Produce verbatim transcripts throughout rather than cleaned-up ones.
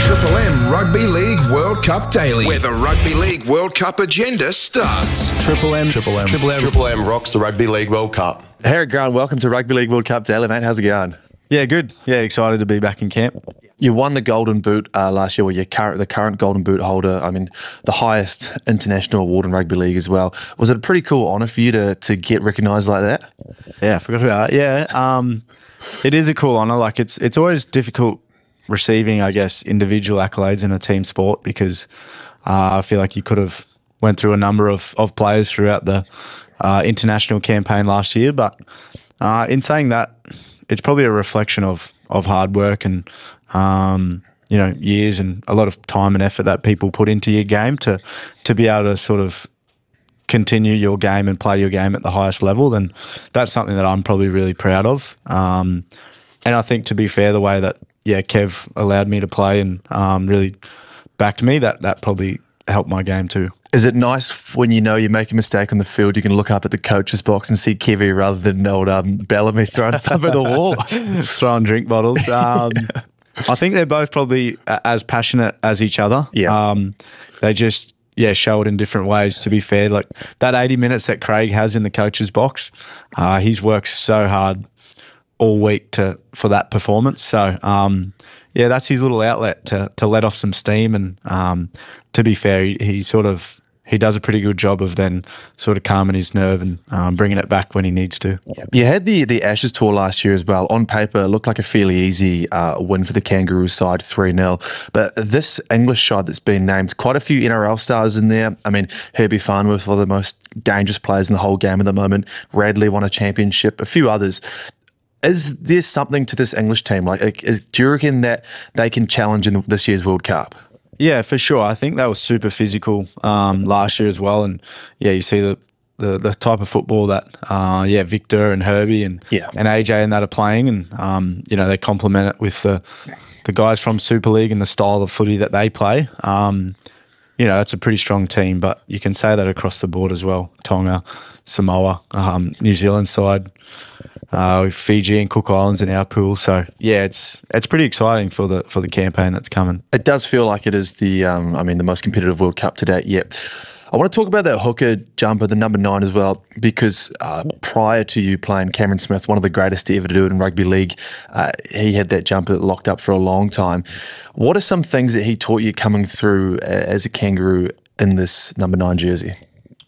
Triple M Rugby League World Cup Daily, where the Rugby League World Cup agenda starts. Triple M, Triple M, Triple M, Triple M rocks the Rugby League World Cup. Harry Grant, welcome to Rugby League World Cup Daily, mate. How's it going? Yeah, good. Yeah, excited to be back in camp. You won the Golden Boot uh, last year, well, you're current, the current Golden Boot holder. I mean, the highest international award in rugby league as well. Was it a pretty cool honour for you to to get recognised like that? Yeah, I forgot about it. Yeah, um, it is a cool honour. Like, it's it's always difficult receiving, I guess, individual accolades in a team sport because uh, I feel like you could have went through a number of, of players throughout the uh, international campaign last year. But uh, in saying that, it's probably a reflection of of hard work and um, you know, years and a lot of time and effort that people put into your game to to be able to sort of continue your game and play your game at the highest level. Then that's something that I'm probably really proud of. Um, and I think, to be fair, the way that yeah Kev allowed me to play and um, really backed me, that that probably helped my game too. Is it nice when you know you make a mistake on the field, you can look up at the coach's box and see Kevy rather than old um, Bellamy throwing stuff at the wall? Throwing drink bottles. Um, I think they're both probably as passionate as each other. Yeah. Um, they just, yeah, show it in different ways, to be fair. Like that eighty minutes that Craig has in the coach's box, uh, he's worked so hard all week to for that performance. So, um, yeah, that's his little outlet to to let off some steam. And um, to be fair, he, he sort of he does a pretty good job of then sort of calming his nerve and um, bringing it back when he needs to. You had the the Ashes tour last year as well. On paper, it looked like a fairly easy uh, win for the Kangaroos side, three nil. But this English side that's been named, quite a few N R L stars in there. I mean, Herbie Farnworth, one of the most dangerous players in the whole game at the moment. Radley won a championship, a few others. Is there something to this English team? Like, is, do you reckon that they can challenge in this year's World Cup? Yeah, for sure. I think they were super physical um, last year as well. And yeah, you see the the, the type of football that uh, yeah Victor and Herbie and yeah. and A J and that are playing, and um, you know, they complement it with the the guys from Super League and the style of footy that they play. Um, you know, it's a pretty strong team, but you can say that across the board as well. Tonga, Samoa, um, New Zealand side. Uh, Fiji and Cook Islands in our pool, so yeah, it's it's pretty exciting for the for the campaign that's coming. It does feel like it is the, um, I mean, the most competitive World Cup to date yet. I want to talk about that hooker jumper, the number nine as well, because uh, prior to you playing Cameron Smith, one of the greatest to ever to do it in rugby league, uh, he had that jumper locked up for a long time. What are some things that he taught you coming through as a Kangaroo in this number nine jersey?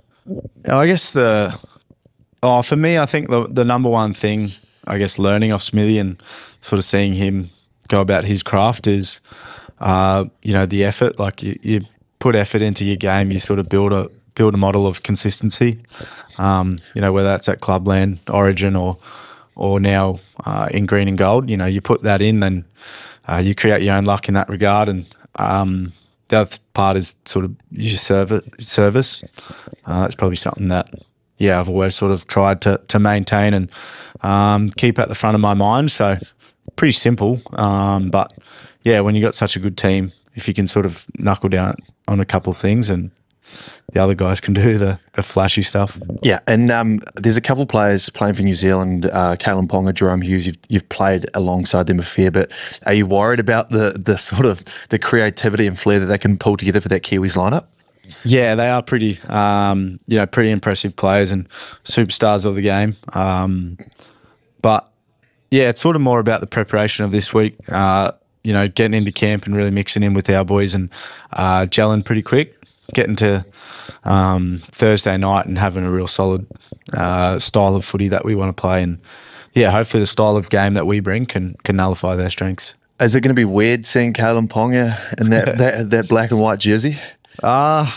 I guess the. Oh, for me, I think the the number one thing, I guess, learning off Smithy and sort of seeing him go about his craft is, uh, you know, the effort. Like you, you put effort into your game, you sort of build a build a model of consistency. Um, you know, whether that's at Clubland, Origin, or or now uh, in green and gold. You know, you put that in, then uh, you create your own luck in that regard. And um, the other part is sort of your service. Service. Uh, that's probably something that. Yeah, I've always sort of tried to to maintain and um, keep at the front of my mind. So pretty simple, um, but yeah, when you got such a good team, if you can sort of knuckle down on a couple of things, and the other guys can do the, the flashy stuff. Yeah, and um, there's a couple of players playing for New Zealand, uh, Kalen Ponga, Jerome Hughes. You've you've played alongside them a fair bit. Are you worried about the the sort of the creativity and flair that they can pull together for that Kiwis lineup? Yeah, they are pretty, um, you know, pretty impressive players and superstars of the game. Um, but yeah, it's sort of more about the preparation of this week. Uh, you know, getting into camp and really mixing in with our boys and uh, gelling pretty quick. Getting to um, Thursday night and having a real solid uh, style of footy that we want to play, and yeah, hopefully the style of game that we bring can can nullify their strengths. Is it going to be weird seeing Kalen Ponga in that, that that black and white jersey? Uh,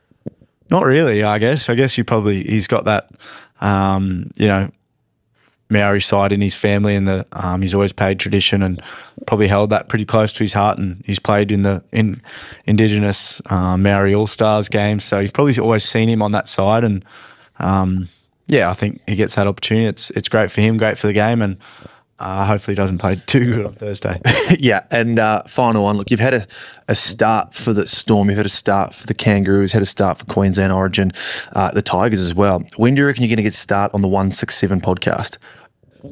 not really, I guess. I guess you probably, he's got that, um, you know, Maori side in his family, and the um, he's always paid tradition and probably held that pretty close to his heart, and he's played in the in Indigenous uh, Maori All-Stars games, so you've probably always seen him on that side, and um, yeah, I think he gets that opportunity. It's, it's great for him, great for the game, and Uh, hopefully he doesn't play too good on Thursday. Yeah, and uh, final one. Look, you've had a, a start for the Storm. You've had a start for the Kangaroos, had a start for Queensland Origin, uh, the Tigers as well. When do you reckon you're going to get start on the one sixty-seven podcast?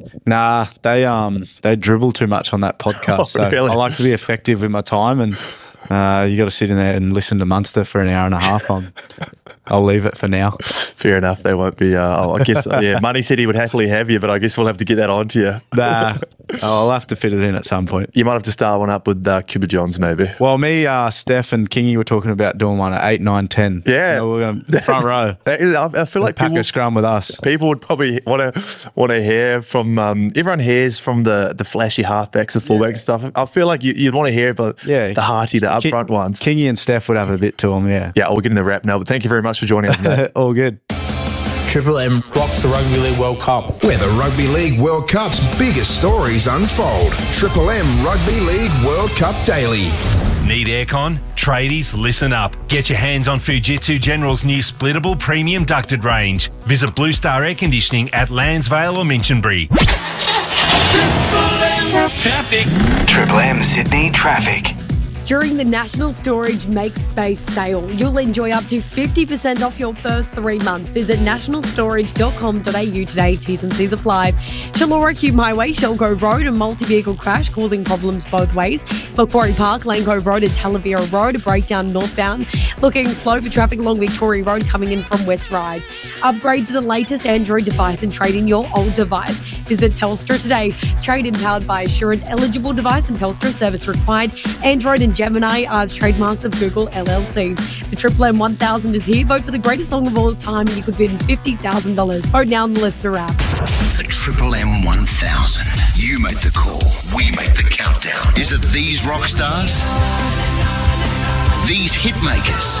Nah, they um they dribble too much on that podcast. Oh, so really? I like to be effective with my time, and Uh, you got to sit in there and listen to Munster for an hour and a half. I'm, I'll leave it for now. Fair enough. They won't be. Uh, oh, I guess. Yeah, Money said he would happily have you, but I guess we'll have to get that on to you. Nah, I'll have to fit it in at some point. You might have to start one up with uh, Cuba Johns, maybe. Well, me, uh, Steph, and Kingy were talking about doing one at eight, nine, ten. Yeah, so we're going front row. I feel like pack people, a scrum with us. People would probably want to want to hear from. Um, everyone hears from the the flashy halfbacks, the fullbacks, yeah. stuff. I feel like you, you'd want to hear about yeah. the hearty, the upfront King, ones. Kingy and Steph would have a bit to them. Yeah, yeah. We're getting the wrap now, but thank you very much for joining us, mate. All good. Triple M rocks the Rugby League World Cup, where the Rugby League World Cup's biggest stories unfold. Triple M Rugby League World Cup Daily. Need aircon? Tradies, listen up. Get your hands on Fujitsu General's new splittable premium ducted range. Visit Blue Star Air Conditioning at Landsvale or Minchinbury. Triple M traffic. Triple M Sydney traffic. During the National Storage Make Space sale, you'll enjoy up to fifty percent off your first three months. Visit national storage dot com dot a u today. T's and C's apply. Chilora Cube Highway, Shell Cove Road, a multi-vehicle crash causing problems both ways. Macquarie Park, Lane Cove Road and Talavera Road, a breakdown northbound. Looking slow for traffic along Victoria Road coming in from West Ryde. Upgrade to the latest Android device and trade in your old device. Visit Telstra today. Trade in powered by Assurant eligible device and Telstra service required. Android and Gemini are trademarks of Google L L C. The Triple M one thousand is here. Vote for the greatest song of all time and you could win fifty thousand dollars. Vote now on the listener app. The Triple M one thousand. You make the call. We make the countdown. Is it these rock stars? These hit makers?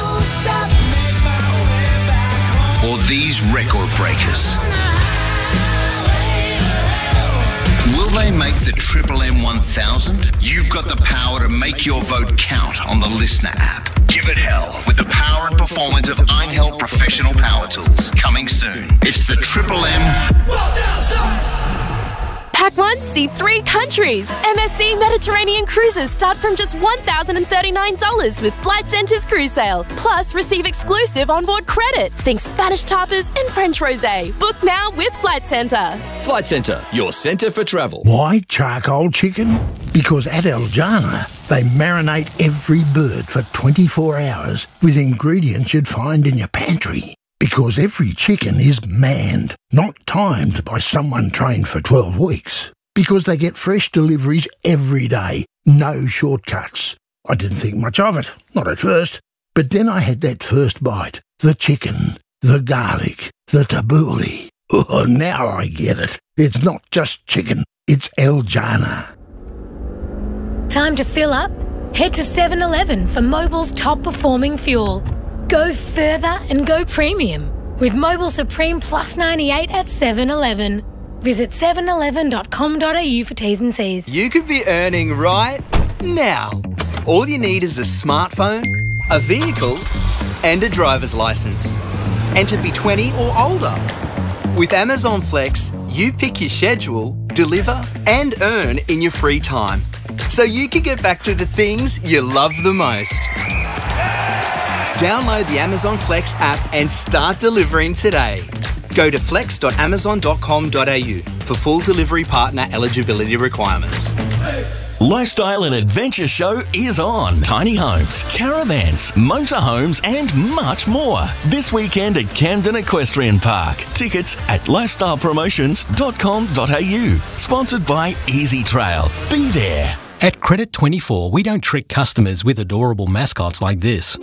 Or these record breakers? Will they make the Triple M one thousand? You've got the power to make your vote count on the Listener app. Give it hell with the power and performance of Einhell Professional Power Tools. Coming soon. It's the Triple M one thousand. Pack one, see three countries. M S C Mediterranean cruises start from just one thousand thirty-nine dollars with Flight Centre's cruise sale. Plus, receive exclusive onboard credit. Think Spanish tapas and French rosé. Book now with Flight Centre. Flight Centre, your centre for travel. Why charcoal chicken? Because at El Jana, they marinate every bird for twenty-four hours with ingredients you'd find in your pantry. Because every chicken is manned, not timed by someone trained for twelve weeks. Because they get fresh deliveries every day, no shortcuts. I didn't think much of it, not at first. But then I had that first bite, the chicken, the garlic, the tabbouleh. Oh, now I get it. It's not just chicken, it's El Jana. Time to fill up? Head to seven eleven for Mobil's top performing fuel. Go further and go premium with Mobil Supreme Plus ninety-eight at seven eleven. Visit seven eleven dot com dot a u for T's and C's. You could be earning right now. All you need is a smartphone, a vehicle, and a driver's license. And to be twenty or older. With Amazon Flex, you pick your schedule, deliver, and earn in your free time. So you can get back to the things you love the most. Download the Amazon Flex app and start delivering today. Go to flex dot amazon dot com dot a u for full delivery partner eligibility requirements. Lifestyle and Adventure Show is on. Tiny homes, caravans, motorhomes and much more. This weekend at Camden Equestrian Park. Tickets at lifestyle promotions dot com dot a u. Sponsored by Easy Trail. Be there. At Credit twenty-four, we don't trick customers with adorable mascots like this.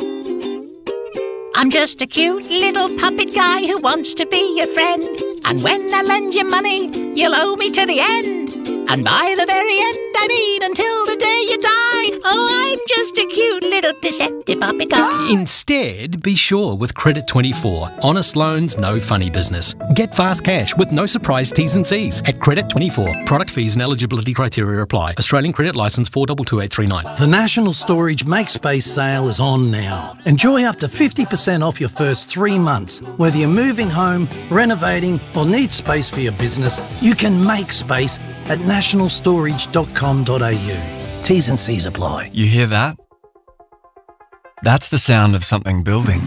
I'm just a cute little puppet guy who wants to be your friend. And when I lend you money, you'll owe me to the end. And by the very end, I mean until the day you die. Oh, I'm just a cute little deceptive puppet guy. Instead, be sure with Credit twenty-four. Honest loans, no funny business. Get fast cash with no surprise T's and C's at Credit twenty-four. Product fees and eligibility criteria apply. Australian Credit Licence four two two eight three nine. The National Storage Make Space sale is on now. Enjoy up to fifty percent off your first three months. Whether you're moving home, renovating or need space for your business, you can make space at national storage dot com dot a u. T's and C's apply. You hear that? That's the sound of something building.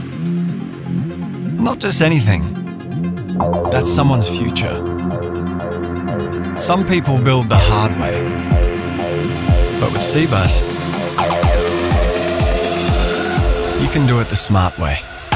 Not just anything. That's someone's future. Some people build the hard way. But with Cbus, you can do it the smart way.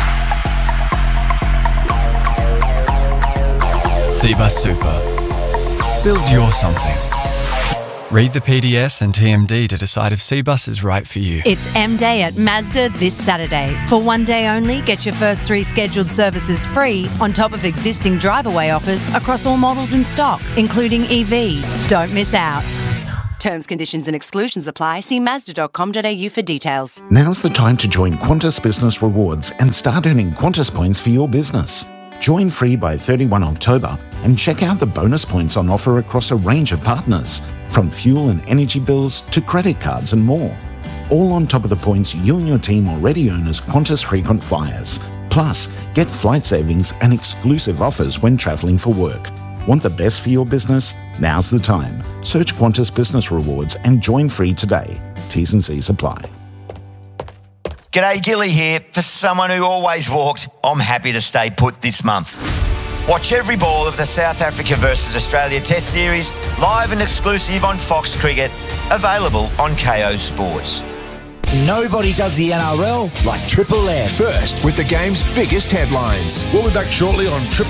Cbus Super. Build your something. Read the P D S and T M D to decide if Cbus is right for you. It's M-Day at Mazda this Saturday. For one day only, get your first three scheduled services free on top of existing drive-away offers across all models in stock, including E V. Don't miss out. Terms, conditions and exclusions apply. See mazda dot com dot a u for details. Now's the time to join Qantas Business Rewards and start earning Qantas points for your business. Join free by thirty-first of October and check out the bonus points on offer across a range of partners, from fuel and energy bills to credit cards and more. All on top of the points you and your team already earn as Qantas frequent flyers. Plus, get flight savings and exclusive offers when travelling for work. Want the best for your business? Now's the time. Search Qantas Business Rewards and join free today. T's and C's apply. G'day, Gilly here. For someone who always walks, I'm happy to stay put this month. Watch every ball of the South Africa versus Australia Test Series live and exclusive on Fox Cricket, available on K O Sports. Nobody does the N R L like Triple M. First with the game's biggest headlines. We'll be back shortly on Triple